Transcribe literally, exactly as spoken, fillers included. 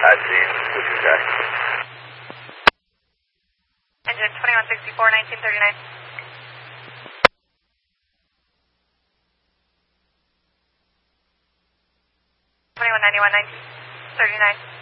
Taxing, Whiskey Jack. Engine twenty-one sixty-four, nineteen thirty-nine. twenty-one ninety-one, nineteen thirty-nine.